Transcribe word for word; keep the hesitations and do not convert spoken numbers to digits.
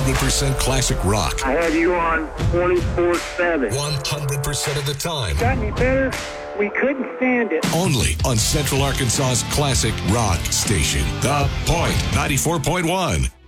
hundred percent classic rock. I have you on twenty-four seven. one hundred percent of the time. Got any better? We couldn't stand it. Only on Central Arkansas's classic rock station. The Point ninety-four point one.